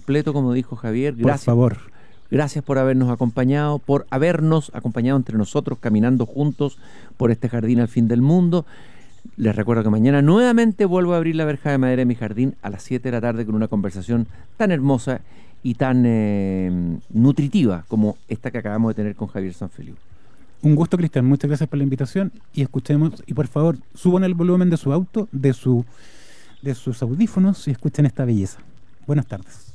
completo, como dijo Javier. Por favor. Gracias por habernos acompañado, entre nosotros, caminando juntos por este jardín al fin del mundo. Les recuerdo que mañana nuevamente vuelvo a abrir la verja de madera de mi jardín a las 7 de la tarde con una conversación tan hermosa y tan nutritiva como esta que acabamos de tener con Javier Sanfeliu. Un gusto, Cristian. Muchas gracias por la invitación. Y escuchemos, y por favor, suban el volumen de su auto, de sus audífonos y escuchen esta belleza. Buenas tardes.